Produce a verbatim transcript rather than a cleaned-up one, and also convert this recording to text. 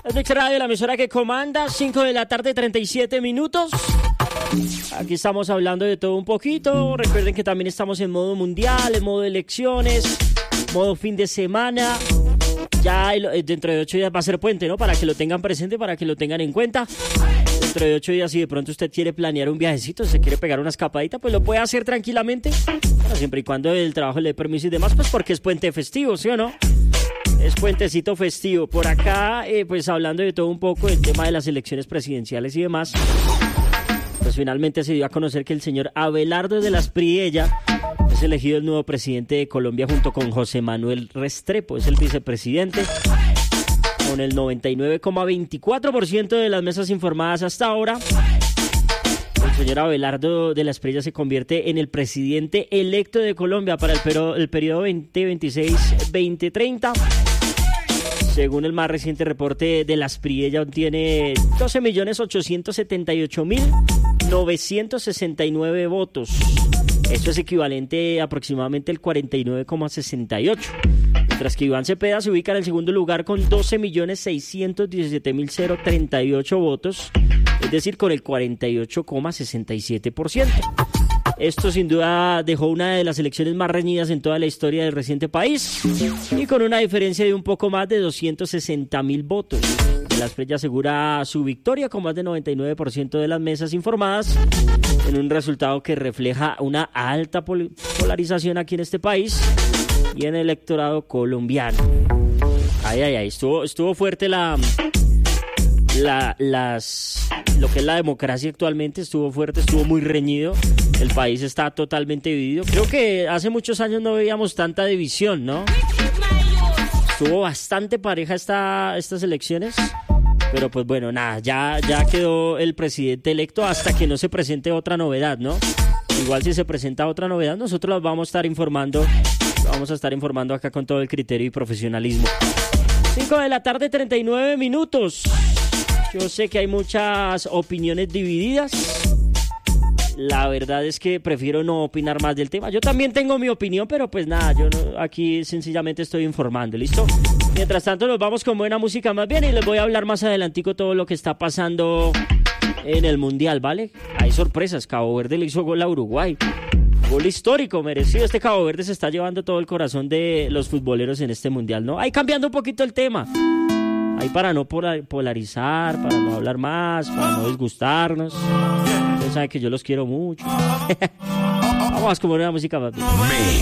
Es Mix Radio, la emisora que comanda, cinco de la tarde, treinta y siete minutos. Aquí estamos hablando de todo un poquito. Recuerden que también estamos en modo mundial, en modo elecciones, modo fin de semana. Ya dentro de ocho días va a ser puente, ¿no? Para que lo tengan presente, para que lo tengan en cuenta. Dentro de ocho días, si de pronto usted quiere planear un viajecito, se quiere pegar una escapadita, pues lo puede hacer tranquilamente. Bueno, siempre y cuando el trabajo le dé permiso y demás, pues porque es puente festivo, ¿sí o no? Es puentecito festivo. Por acá, eh, pues hablando de todo un poco, el tema de las elecciones presidenciales y demás, pues finalmente se dio a conocer que el señor Abelardo de las Priella es elegido el nuevo presidente de Colombia junto con José Manuel Restrepo, es el vicepresidente, con el noventa y nueve coma veinticuatro por ciento de las mesas informadas hasta ahora. El señor Abelardo de las Priella se convierte en el presidente electo de Colombia para el, pero, el periodo veinte veintiséis veinte treinta. Según el más reciente reporte de las Priella, obtiene doce millones ochocientos setenta y ocho mil novecientos sesenta y nueve votos. Esto es equivalente a aproximadamente el cuarenta y nueve coma sesenta y ocho. Mientras que Iván Cepeda se ubica en el segundo lugar con doce millones seiscientos diecisiete mil treinta y ocho votos, es decir, con el cuarenta y ocho coma sesenta y siete por ciento. Esto sin duda dejó una de las elecciones más reñidas en toda la historia del reciente país y con una diferencia de un poco más de doscientos sesenta mil votos. Las Priella asegura su victoria con más del noventa y nueve por ciento de las mesas informadas en un resultado que refleja una alta pol- polarización aquí en este país y en el electorado colombiano. Ay, ay, ay, estuvo, estuvo fuerte la, la, las, lo que es la democracia actualmente, estuvo fuerte, estuvo muy reñido. El país está totalmente dividido. Creo que hace muchos años no veíamos tanta división, ¿no? Estuvo bastante pareja esta, estas elecciones. Pero pues bueno, nada, ya, ya quedó el presidente electo hasta que no se presente otra novedad, ¿no? Igual si se presenta otra novedad, nosotros los vamos a estar informando, vamos a estar informando acá con todo el criterio y profesionalismo. cinco de la tarde, treinta y nueve minutos. Yo sé que hay muchas opiniones divididas. La verdad es que prefiero no opinar más del tema. Yo también tengo mi opinión, pero pues nada, yo no, aquí sencillamente estoy informando, ¿listo? Mientras tanto nos vamos con buena música más bien y les voy a hablar más adelantico todo lo que está pasando en el Mundial, ¿vale? Hay sorpresas, Cabo Verde le hizo gol a Uruguay. Gol histórico, merecido. Este Cabo Verde se está llevando todo el corazón de los futboleros en este Mundial, ¿no? Ahí cambiando un poquito el tema. Ahí para no polarizar, para no hablar más, para no disgustarnos. Ustedes saben que yo los quiero mucho. Vamos con buena música, papi.